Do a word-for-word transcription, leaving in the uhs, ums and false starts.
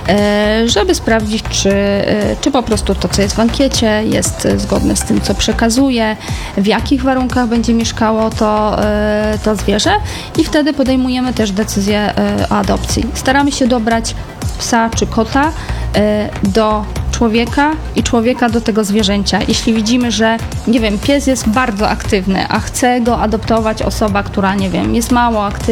żeby sprawdzić, czy, czy po prostu to, co jest w ankiecie, jest zgodne z tym, co przekazuje, w jakich warunkach będzie mieszkało to, to zwierzę i wtedy podejmujemy też decyzję o adopcji. Staramy się dobrać psa czy kota do człowieka i człowieka do tego zwierzęcia. Jeśli widzimy, że nie wiem, pies jest bardzo aktywny, a chce go adoptować osoba, która nie wiem, jest mało aktywna,